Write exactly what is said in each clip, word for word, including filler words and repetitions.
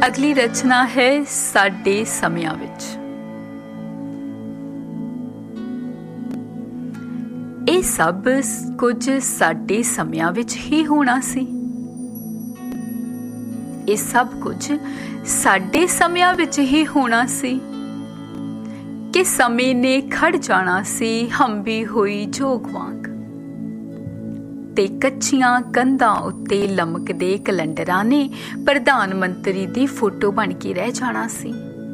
ਅਗਲੀ ਰਚਨਾ ਹੈ ਸਾਡੇ ਸਮਿਆਂ ਵਿੱਚ। ਇਹ ਸਭ ਕੁਝ ਸਾਡੇ ਸਮਿਆਂ ਵਿੱਚ ਹੀ ਹੋਣਾ ਸੀ। ਇਹ ਸਭ ਕੁਝ ਸਾਡੇ ਸਮਿਆਂ ਵਿੱਚ ਹੀ ਹੋਣਾ ਸੀ ਕਿ ਸਮੇਂ ਨੇ ਖੜ ਜਾਣਾ ਸੀ ਹੰਬੀ ਹੋਈ ਜੋਗ ਵਾਂਗ, ਤੇ ਕੱਚੀਆਂ ਕੰਧਾਂ ਉੱਤੇ ਲਮਕਦੇ ਕੈਲੰਡਰਾਂ ਨੇ ਪ੍ਰਧਾਨ ਮੰਤਰੀ ਦੀ ਫੋਟੋ ਬਣ ਕੇ ਰਹਿ ਜਾਣਾ ਸੀ।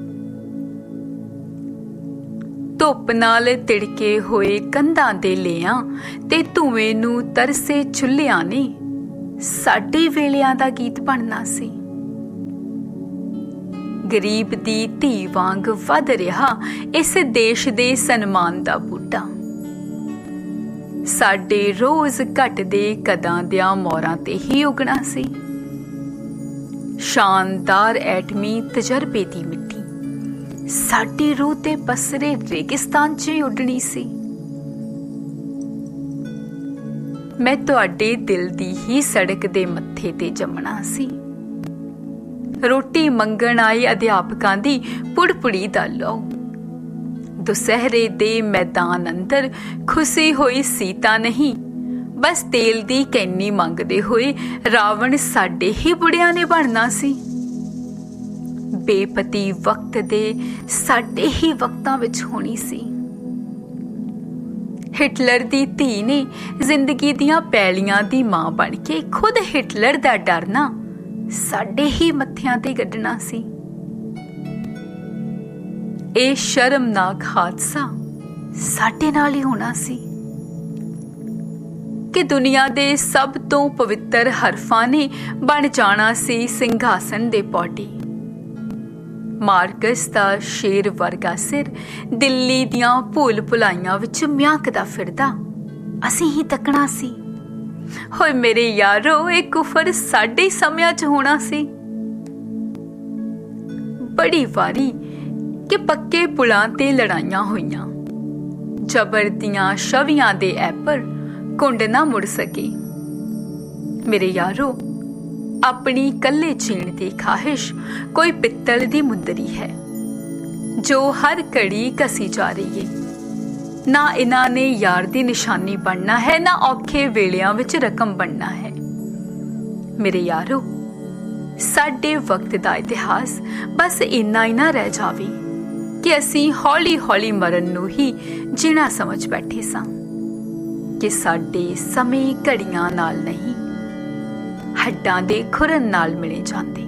ਧੁੱਪ ਨਾਲ ਤਿੜਕੇ ਹੋਏ ਕੰਧਾਂ ਦੇ ਲੇਆਂ ਤੇ ਧੂਏ ਨੂੰ ਤਰਸੇ ਚੁੱਲ੍ਹਿਆਂ ਨੇ ਸਾਡੇ ਵੇਲਿਆਂ ਦਾ ਗੀਤ ਬਣਨਾ ਸੀ। ਗਰੀਬ ਦੀ ਧੀ ਵਾਂਗ ਵੱਧ ਰਿਹਾ ਇਸ ਦੇਸ਼ ਦੇ ਸਨਮਾਨ ਦਾ ਬੂਟਾ, ਸਾਡੇ ਰੋਜ਼ ਘਟਦੇ ਕਦਾਂ ਦਿਆਂ ਮੋਰਾਂ ਤੇ ਹੀ ਉਗਣਾ ਸੀ। ਸ਼ਾਨਦਾਰ ਐਟਮੀ ਤਜਰਬੇ ਦੀ ਮਿੱਟੀ ਸਾਡੀ ਰੂਹ ਤੇ ਪਸਰੇ ਰੇਗਿਸਤਾਨ 'ਚ ਉੱਡਣੀ ਸੀ। ਮੈਂ ਤੁਹਾਡੇ ਦਿਲ ਦੀ ਹੀ ਸੜਕ ਦੇ ਮੱਥੇ ਤੇ ਜੰਮਣਾ ਸੀ। ਰੋਟੀ ਮੰਗਣ ਆਏ ਅਧਿਆਪਕਾਂ ਦੀ ਪੁੜਪੁੜੀ ਦਾ ਲਹੂ ਦੁਸਹਿਰੇ ਦੇ ਮੈਦਾਨ ਅੰਦਰ ਖੁਸੀ ਹੋਈ ਸੀਤਾ ਨਹੀਂ, ਬਸ ਤੇਲ ਦੀ ਕੈਨੀ ਮੰਗਦੇ ਹੋਏ ਰਾਵਣ ਸਾਡੇ ਹੀ ਬੁੜਿਆਂ ਨੇ ਬਣਨਾ ਸੀ। ਬੇਪਤੀ ਵਕਤ ਦੇ ਸਾਡੇ ਹੀ ਵਕਤਾਂ ਵਿੱਚ ਹੋਣੀ ਸੀ। ਹਿਟਲਰ ਦੀ ਧੀ ਨੇ ਜ਼ਿੰਦਗੀ ਦੀਆਂ ਪੈਲੀਆਂ ਦੀ ਮਾਂ ਬਣ ਕੇ ਖੁਦ ਹਿਟਲਰ ਦਾ ਡਰਨਾ ਸਾਡੇ ਹੀ ਮੱਥਿਆਂ ਤੇ ਗੱਡਣਾ ਸੀ। ਇਹ ਸ਼ਰਮਨਾਕ ਹਾਦਸਾ ਸਾਡੇ ਨਾਲ ਹੀ ਹੋਣਾ ਸੀ ਕਿ ਦੁਨੀਆ ਦੇ ਸਭ ਤੋਂ ਪਵਿੱਤਰ ਹਰਫਾਂ ਨੇ ਬਣ ਜਾਣਾ ਸੀ ਸਿੰਘਾਸਣ ਦੇ ਪੌੜੀ। ਮਾਰਕਸ ਦਾ ਸ਼ੇਰ ਵਰਗਾ ਸਿਰ ਦਿੱਲੀ ਦੀਆਂ ਭੁੱਲ ਭੁਲਾਈਆਂ ਵਿੱਚ ਮਿਆਂਕਦਾ ਫਿਰਦਾ ਅਸੀਂ ਹੀ ਤੱਕਣਾ ਸੀ। ਹੋਏ ਮੇਰੇ ਯਾਰੋ, ਇਹ ਕੁਫਰ ਸਾਡੇ ਸਮਿਆਂ 'ਚ ਹੋਣਾ ਸੀ। ਬੜੀ ਵਾਰੀ ਕਿ ਪੱਕੇ ਪੁਲਾਂ ਤੇ ਲੜਾਈਆਂ ਹੋਈਆਂ, ਜ਼ਬਰ ਦੀਆਂ ਛਵੀਆਂ ਦੇ ਐਪਰ ਕੁੰਡ ਨਾ ਮੁੜ ਸਕੇ। ਮੇਰੇ ਯਾਰੋ, ਆਪਣੀ ਕੱਲੇ ਜੀਣ ਦੀ ਖਾਹਿਸ਼ ਕੋਈ ਪਿੱਤਲ ਦੀ ਮੁੰਦਰੀ ਹੈ ਜੋ ਹਰ ਘੜੀ ਘਸੀ ਜਾ ਰਹੀ ਹੈ। ਨਾ ਇਹਨਾਂ ਨੇ ਯਾਰ ਦੀ ਨਿਸ਼ਾਨੀ ਬਣਨਾ ਹੈ, ਨਾ ਔਖੇ ਵੇਲਿਆਂ ਵਿੱਚ ਰਕਮ ਬਣਨਾ ਹੈ। ਮੇਰੇ ਯਾਰੋ, ਸਾਡੇ ਵਕਤ ਦਾ ਇਤਿਹਾਸ ਬਸ ਇੰਨਾ ਹੀ ਨਾ ਰਹਿ ਜਾਵੇ ਕਿ ਅਸੀਂ ਹੌਲੀ ਹੌਲੀ ਮਰਨ ਨੂੰ ਹੀ ਜੀਣਾ ਸਮਝ ਬੈਠੇ ਸਾਂ, ਕਿ ਸਾਡੇ ਸਮੇਂ ਘੜੀਆਂ ਨਾਲ ਨਹੀਂ ਹੱਡਾਂ ਦੇ ਖੁਰਨ ਨਾਲ ਮਿਲੇ ਜਾਂਦੇ।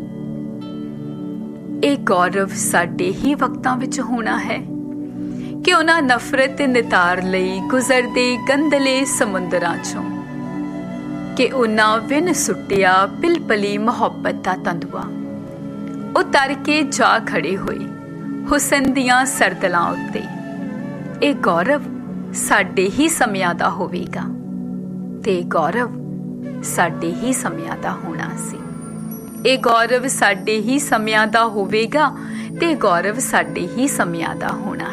ਇਹ ਗੌਰਵ ਸਾਡੇ ਹੀ ਵਕਤਾਂ ਵਿੱਚ ਹੋਣਾ ਹੈ ਕਿ ਉਹਨਾਂ ਨਫ਼ਰਤ ਨਿਤਾਰ ਲਈ ਗੁਜ਼ਰਦੇ ਗੰਦਲੇ ਸਮੁੰਦਰਾਂ 'ਚੋਂ, ਕਿ ਉਹਨਾਂ ਵਿਨ ਸੁੱਟਿਆ ਪਿਲਪਲੀ ਮੁਹੱਬਤ ਦਾ ਤੰਦੂਆ, ਉਹ ਤਰ ਕੇ ਜਾ ਖੜੇ ਹੋਏ ਹੁਸਨ ਦੀਆਂ ਸਰਦਲਾਂ ਉੱਤੇ। ਇਹ ਗੌਰਵ ਸਾਡੇ ਹੀ ਸਮਿਆਂ ਦਾ ਹੋਵੇਗਾ ਤੇ ਗੌਰਵ ਸਾਡੇ ਹੀ ਸਮਿਆਂ ਦਾ ਹੋਣਾ ਸੀ। ਇਹ ਗੌਰਵ ਸਾਡੇ ਹੀ ਸਮਿਆਂ ਦਾ ਹੋਵੇਗਾ ਤੇ ਗੌਰਵ ਸਾਡੇ ਹੀ ਸਮਿਆਂ ਦਾ ਹੋਣਾ